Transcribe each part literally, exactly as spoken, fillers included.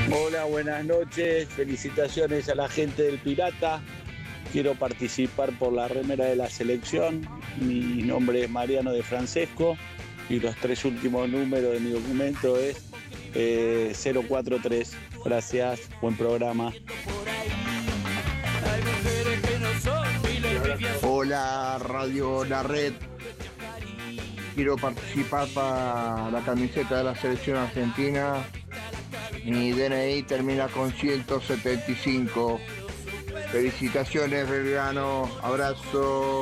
Hola, buenas noches. Felicitaciones a la gente del Pirata. Quiero participar por la remera de la selección. Mi nombre es Mariano de Francesco y los tres últimos números de mi documento es eh, cero cuatro tres. Gracias, buen programa. Hola, Radio La Red. Quiero participar para la camiseta de la selección argentina. Mi D N I termina con ciento setenta y cinco. Felicitaciones, Belgrano. Abrazo.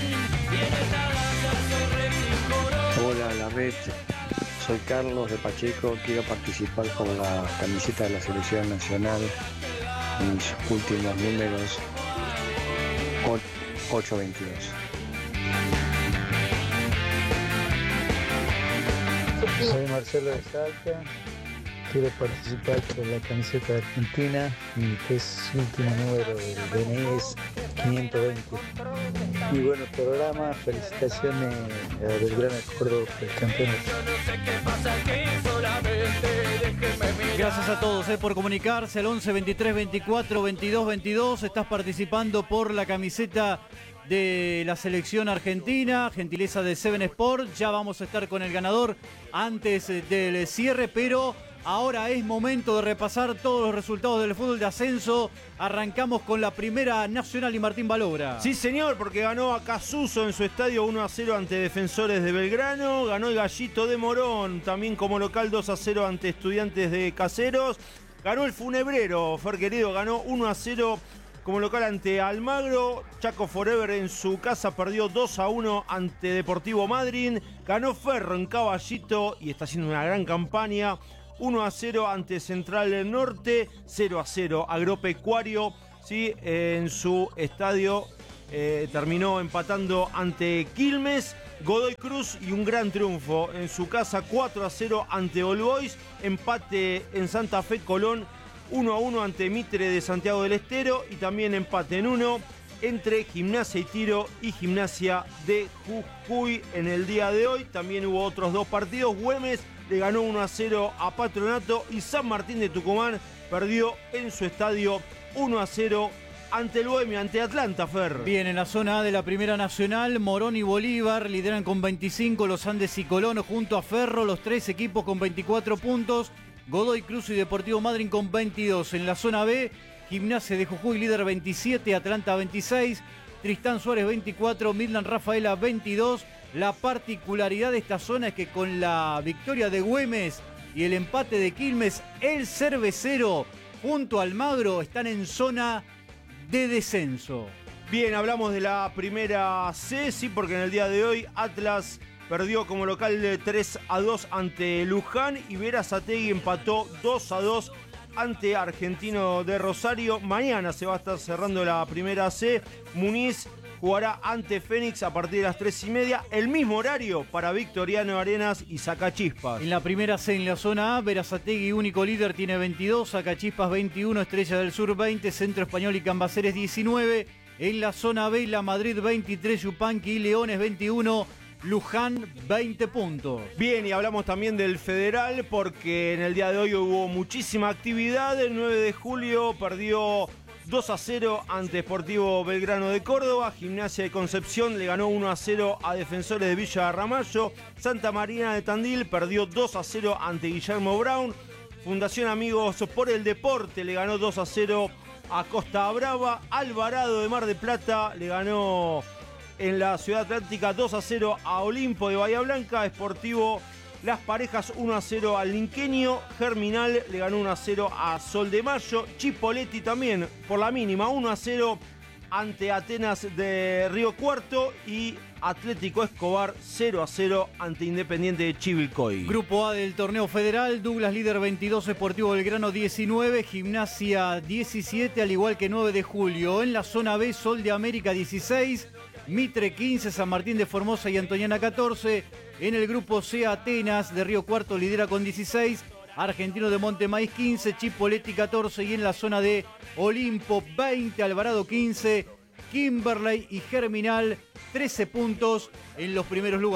Hola, La Red. Soy Carlos de Pacheco. Quiero participar por la camiseta de la selección nacional. Mis últimos números ocho veintidós. Soy Marcelo de Salta. Quiero participar por la camiseta de Argentina. Mi tres último número del D N I es quinientos veinte. Y bueno, programa, felicitaciones a Belgrano de Córdoba por el campeonato. Gracias a todos eh, por comunicarse al once veintitrés veinticuatro veintidós veintidós. Estás participando por la camiseta de la selección argentina, gentileza de Seven Sport. Ya vamos a estar con el ganador antes del cierre, pero ahora es momento de repasar todos los resultados del fútbol de ascenso. Arrancamos con la Primera Nacional y Martín Balogra. Sí, señor, porque ganó a Casuso en su estadio uno a cero ante Defensores de Belgrano. Ganó el Gallito de Morón, también como local dos a cero ante Estudiantes de Caseros. Ganó el Funebrero, Fer querido, ganó uno a cero como local ante Almagro. Chaco Forever en su casa perdió dos a uno ante Deportivo Madryn. Ganó Ferro en Caballito y está haciendo una gran campaña. uno a cero ante Central del Norte, cero a cero Agropecuario, ¿sí? En su estadio eh, terminó empatando ante Quilmes. Godoy Cruz y un gran triunfo en su casa, cuatro a cero ante All Boys. Empate en Santa Fe Colón, uno a uno ante Mitre de Santiago del Estero. Y también empate en uno entre Gimnasia y Tiro y Gimnasia de Jujuy en el día de hoy. También hubo otros dos partidos. Güemes le ganó uno a cero a Patronato y San Martín de Tucumán perdió en su estadio uno a cero ante el Bohemia, ante Atlanta, Fer. Bien, en la zona A de la Primera Nacional, Morón y Bolívar lideran con veinticinco, los Andes y Colón junto a Ferro, los tres equipos con veinticuatro puntos, Godoy Cruz y Deportivo Madryn con veintidós. En la zona B, Gimnasia de Jujuy líder veintisiete, Atlanta veintiséis, Tristán Suárez veinticuatro, Midland Rafaela veintidós. La particularidad de esta zona es que con la victoria de Güemes y el empate de Quilmes, el Cervecero junto al Almagro están en zona de descenso. Bien, hablamos de la Primera C, sí, porque en el día de hoy Atlas perdió como local de tres a dos ante Luján y Berazategui empató dos a dos ante Argentino de Rosario. Mañana se va a estar cerrando la Primera C. Muniz jugará ante Fénix a partir de las tres y media. El mismo horario para Victoriano Arenas y Sacachispas. En la Primera C, en la zona A, Berazategui, único líder, tiene veintidós, Sacachispas veintiuno, Estrella del Sur veinte, Centro Español y Cambaceres diecinueve. En la zona B, La Madrid veintitrés, Yupanqui y Leones veintiuno, Luján veinte puntos. Bien, y hablamos también del Federal porque en el día de hoy hubo muchísima actividad. El nueve de julio perdió dos a cero ante Sportivo Belgrano de Córdoba. Gimnasia de Concepción le ganó uno a cero a Defensores de Villa Ramallo. Santa Marina de Tandil perdió dos a cero ante Guillermo Brown. Fundación Amigos por el Deporte le ganó dos a cero a Costa Brava. Alvarado de Mar del Plata le ganó en la Ciudad Atlántica dos a cero a Olimpo de Bahía Blanca. Sportivo Las Parejas uno a cero al Linqueño. Germinal le ganó uno a cero a Sol de Mayo. Chipoletti también por la mínima uno a cero ante Atenas de Río Cuarto. Y Atlético Escobar cero a cero ante Independiente de Chivilcoy. Grupo A del torneo federal, Douglas líder veintidós, Sportivo Belgrano diecinueve, Gimnasia diecisiete, al igual que nueve de julio. En la zona B, Sol de América dieciséis, Mitre quince, San Martín de Formosa y Antoniana catorce. En el grupo C, Atenas de Río Cuarto lidera con dieciséis, Argentino de Montemaíz quince, Chipoletti catorce. Y en la zona D, Olimpo veinte, Alvarado quince, Kimberley y Germinal trece puntos en los primeros lugares.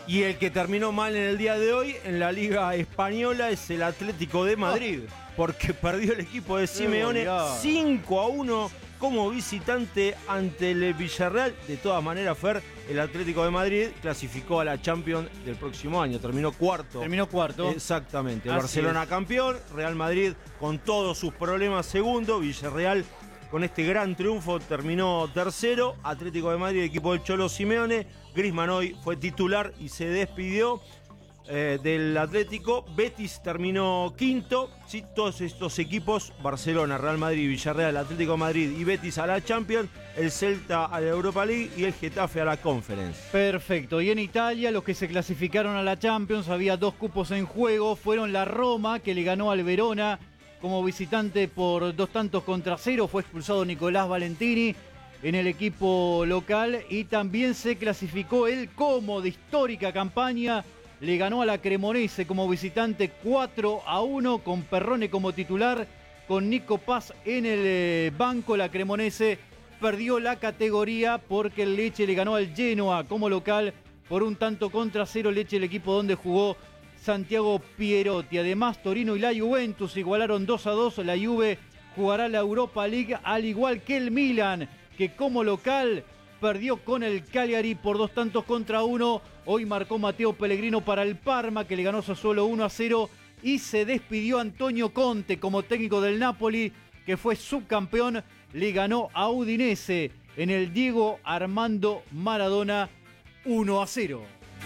Y el que terminó mal en el día de hoy en la Liga Española es el Atlético de Madrid, porque perdió el equipo de Simeone cinco a uno como visitante ante el Villarreal. De todas maneras, Fer, el Atlético de Madrid clasificó a la Champions del próximo año, terminó cuarto. Terminó cuarto. Exactamente, el Así Barcelona es. campeón, Real Madrid con todos sus problemas segundo, Villarreal con este gran triunfo terminó tercero, Atlético de Madrid, equipo del Cholo Simeone. Griezmann hoy fue titular y se despidió eh, del Atlético. Betis terminó quinto. Sí, todos estos equipos, Barcelona, Real Madrid, Villarreal, Atlético de Madrid y Betis a la Champions, el Celta a la Europa League y el Getafe a la Conference. Perfecto. Y en Italia, los que se clasificaron a la Champions, había dos cupos en juego. Fueron la Roma, que le ganó al Verona como visitante por dos tantos contra cero. Fue expulsado Nicolás Valentini en el equipo local. Y también se clasificó el Como, de histórica campaña. Le ganó a la Cremonese como visitante cuatro a uno, con Perrone como titular, con Nico Paz en el eh, banco. La Cremonese perdió la categoría porque el Lecce le ganó al Genoa como local por un tanto contra cero. Lecce, el equipo donde jugó Santiago Pierotti. Además, Torino y la Juventus igualaron dos a dos. La Juve jugará la Europa League, al igual que el Milan, que como local perdió con el Cagliari por dos tantos contra uno. Hoy marcó Matteo Pellegrino para el Parma, que le ganó Sassuolo uno a cero. Y se despidió Antonio Conte como técnico del Napoli, que fue subcampeón. Le ganó a Udinese en el Diego Armando Maradona uno a cero.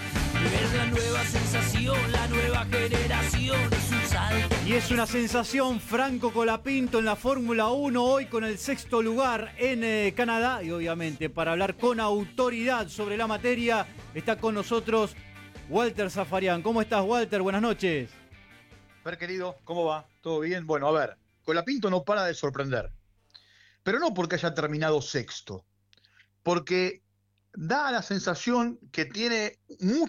Es la nueva sensación, la nueva generación, es un salto. Y es una sensación Franco Colapinto en la Fórmula uno, hoy con el sexto lugar en eh, Canadá. Y obviamente, para hablar con autoridad sobre la materia, está con nosotros Walter Zafarian. ¿Cómo estás, Walter? Buenas noches. Fer, querido, ¿cómo va? ¿Todo bien? Bueno, a ver, Colapinto no para de sorprender. Pero no porque haya terminado sexto, porque da la sensación que tiene mucho